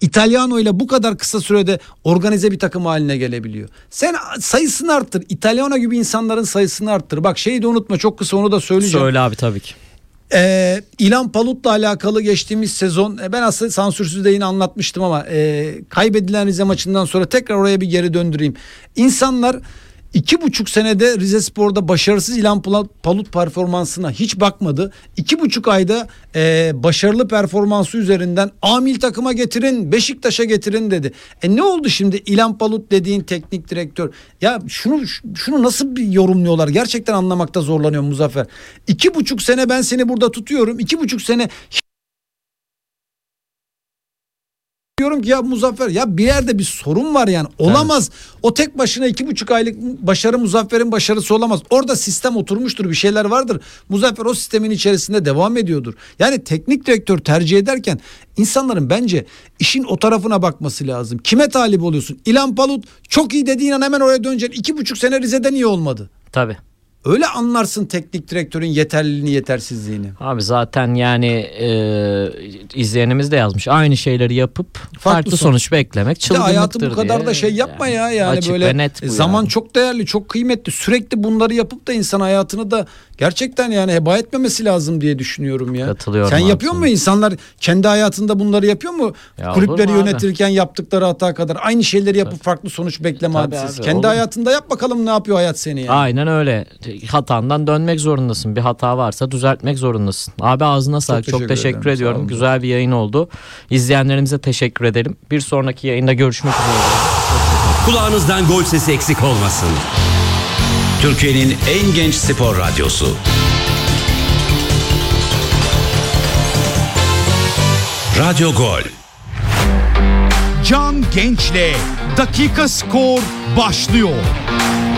Italiano ile bu kadar kısa sürede organize bir takım haline gelebiliyor. Sen sayısını arttır. Italiano gibi insanların sayısını arttır. Bak şeyi de unutma, çok kısa onu da söyleyeceğim. Söyle abi, tabii ki. İlhan Palut'la alakalı geçtiğimiz sezon ben aslında sansürsüz de yine anlatmıştım ama kaybedilen Rize maçından sonra tekrar oraya bir geri döndüreyim. İnsanlar 2,5 senede Rizespor'da başarısız İlhan Palut performansına hiç bakmadı. 2,5 ayda başarılı performansı üzerinden amil takıma getirin, Beşiktaş'a getirin dedi. Ne oldu şimdi İlhan Palut dediğin teknik direktör? Ya şunu nasıl bir yorumluyorlar? Gerçekten anlamakta zorlanıyorum Muzaffer. 2,5 sene ben seni burada tutuyorum. 2,5 sene diyorum ki ya Muzaffer, ya bir yerde bir sorun var yani. Olamaz. Evet. O tek başına 2,5 aylık başarı Muzaffer'in başarısı olamaz. Orada sistem oturmuştur, bir şeyler vardır. Muzaffer o sistemin içerisinde devam ediyordur. Yani teknik direktör tercih ederken insanların bence işin o tarafına bakması lazım. Kime talip oluyorsun? İlhan Palut çok iyi dediğin an hemen oraya döneceksin. 2,5 sene Rize'de niye olmadı? Tabii. Öyle anlarsın teknik direktörün yeterliliğini, yetersizliğini. Abi zaten yani izleyenimiz de yazmış. Aynı şeyleri yapıp farklı sonuç beklemek çılgınlıktır hayatı bu kadar diye. Da şey yapma yani böyle net zaman yani. Çok değerli, çok kıymetli. Sürekli bunları yapıp da insan hayatını da gerçekten yani heba etmemesi lazım diye düşünüyorum ya. Katılıyorum. Sen yapıyor musun? İnsanlar kendi hayatında bunları yapıyor mu? Ya kulüpleri yönetirken yaptıkları hata kadar aynı şeyleri yapıp farklı sonuç bekleme hadisesi. Kendi hayatında yap bakalım ne yapıyor hayat seni yani. Aynen öyle. Hatandan dönmek zorundasın. Bir hata varsa düzeltmek zorundasın. Abi ağzına sağlık. Çok teşekkür ediyorum. Güzel bir yayın oldu. İzleyenlerimize teşekkür edelim. Bir sonraki yayında görüşmek üzere. Kulağınızdan gol sesi eksik olmasın. Türkiye'nin en genç spor radyosu. Radyo Gol. Can Genç'le Dakika Skor başlıyor.